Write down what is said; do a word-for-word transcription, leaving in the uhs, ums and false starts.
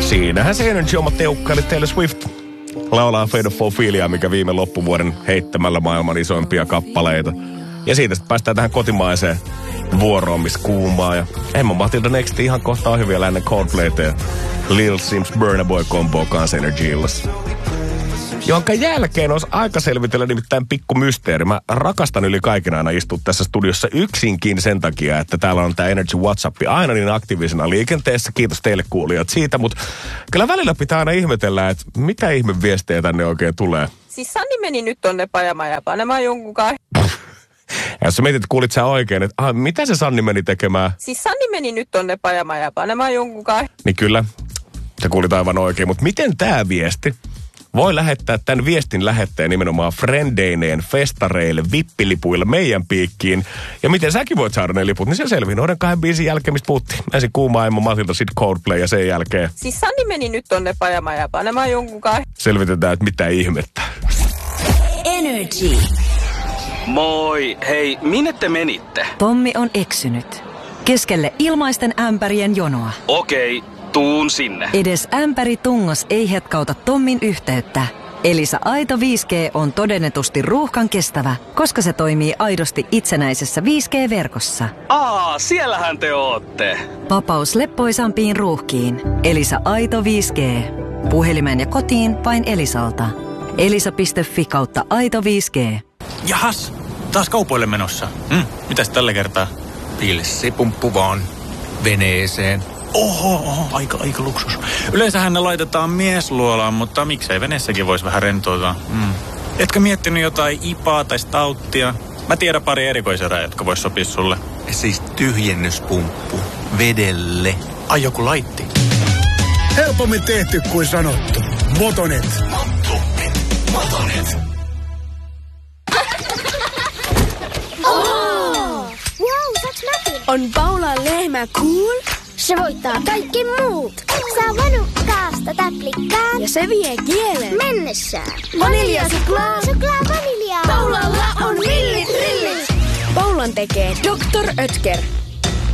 Siinähän se Energy oma teukka, eli Taylor Swift laulaa Fade of Ophelia, mikä viime loppuvuoden heittämällä maailman isoimpia kappaleita. Ja siitä sitten päästään tähän kotimaiseen vuoroon, missä kuumaa. Ja Emma Matilda Next ihan kohta ohi vielä ennen Coldplayta ja Lil Sims Burna Boy -komboa kanssa Energy-illassa. Jonka jälkeen olisi aika selvitellä nimittäin pikku mysteeri. Mä rakastan yli kaiken aina istua tässä studiossa yksinkin sen takia, että täällä on tää Energy WhatsApp aina niin aktiivisena liikenteessä. Kiitos teille kuulijat siitä, mutta kyllä välillä pitää aina ihmetellä, että mitä ihme viestejä tänne oikein tulee. Siis Sanni meni nyt tonne pajamaan panemaan jonkun kai. Ja jos sä mietit, kuulit sä oikein, että ah, mitä se Sanni meni tekemään? Siis Sanni meni nyt tonne pajamaan panemaan jonkun kai. Niin kyllä, sä kuulit aivan oikein, mutta miten tää viesti voi lähettää tämän viestin lähetteen nimenomaan frendeineen, festareille, vippilipuille meidän piikkiin. Ja miten säkin voit saada ne liput, niin se selvii noiden kahden biisin jälkeen, mistä puhuttiin. Ensin Kuuma, Emma Matilda, sit Coldplay ja sen jälkeen. Siis Sanni meni nyt tonne pajamaan panemaan jonkun kai. Selvitetään, että mitä ihmettä. Energy. Moi, hei, minne te menitte? Tommi on eksynyt. Keskelle ilmaisten ämpärien jonoa. Okei, tuun sinne. Edes ämpäri tungos ei hetkauta Tommin yhteyttä. Elisa Aito viisi G on todennetusti ruuhkan kestävä, koska se toimii aidosti itsenäisessä viisi G-verkossa. Aa, siellähän te ootte. Vapaus leppoisampiin ruuhkiin. Elisa Aito viisi G. Puhelimeen ja kotiin vain Elisalta. elisa piste fi kautta aito viisi G. Jahas, taas kaupoille menossa. Mm, mitäs tällä kertaa? Pilssipumppu vaan veneeseen. Oho, oho, aika, aika luksus. Yleensähän ne laitetaan miesluolaan, mutta miksei veneessäkin voisi vähän rentoutua. Mm. Etkö miettinyt jotain ipaa tai stauttia? Mä tiedän pari erikoiserää, jotka vois sopia sulle. Siis tyhjennyspumppu. Vedelle. Ai joku laitti. Helpommin tehty kuin sanottu. Motonet. Motonet. Motonet. On Paulan lehmä cool? Se voittaa kaikki muut. Saa vanukkaasta täplikkaan. Ja se vie kielen mennessään. Vaniljasuklaa. Suklaa vaniljaa. Paulalla on millit rillit. Paulan tekee doktor Oetker.